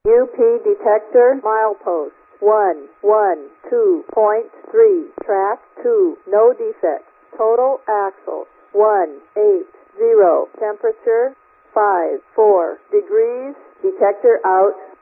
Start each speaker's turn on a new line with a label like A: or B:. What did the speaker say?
A: UP detector milepost 112.3. Track 2. No defects. Total axle 180. Temperature 54 degrees. Detector out.